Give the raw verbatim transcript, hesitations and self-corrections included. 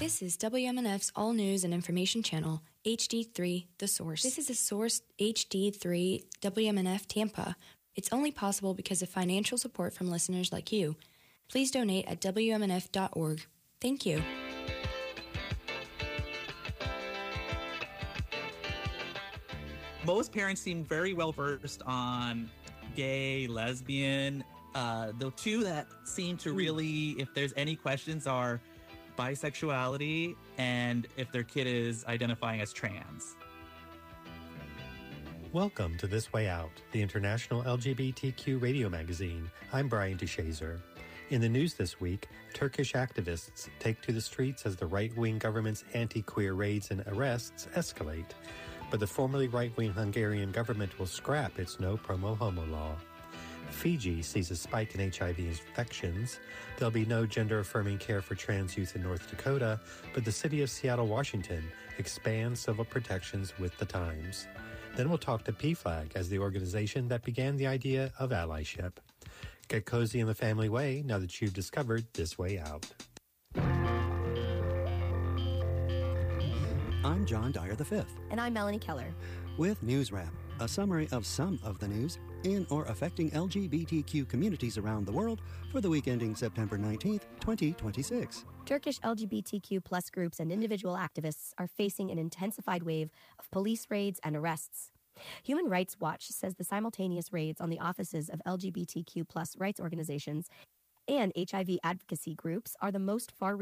This is W M N F's All News and Information Channel, H D three, The Source. This is a Source H D three W M N F Tampa. It's only possible because of financial support from listeners like you. Please donate at W M N F dot org. Thank you. Most parents seem very well versed on gay, lesbian. Uh, the two that seem to really, if there's any questions, are bisexuality and if their kid is identifying as trans. Welcome to This Way Out, the international L G B T Q radio magazine. I'm Brian DeShazer. In the news this week, Turkish activists take to the streets as the right-wing government's anti-queer raids and arrests escalate. But the formerly right-wing Hungarian government will scrap its no-promo homo law. Fiji sees a spike in H I V infections. There'll be no gender-affirming care for trans youth in North Dakota, but the city of Seattle, Washington expands civil protections with the times. Then we'll talk to P FLAG as the organization that began the idea of allyship. Get cozy in the family way now that you've discovered This Way Out. I'm John Dyer the fifth. And I'm Melanie Keller. With News Wrap, a summary of some of the news in or affecting L G B T Q communities around the world for the week ending September nineteenth, twenty twenty-six. Turkish L G B T Q plus groups and individual activists are facing an intensified wave of police raids and arrests. Human Rights Watch says the simultaneous raids on the offices of L G B T Q plus rights organizations and H I V advocacy groups are the most far